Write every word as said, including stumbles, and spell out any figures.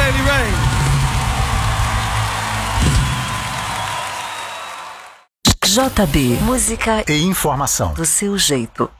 Lady Ray. J B, música e informação do seu jeito.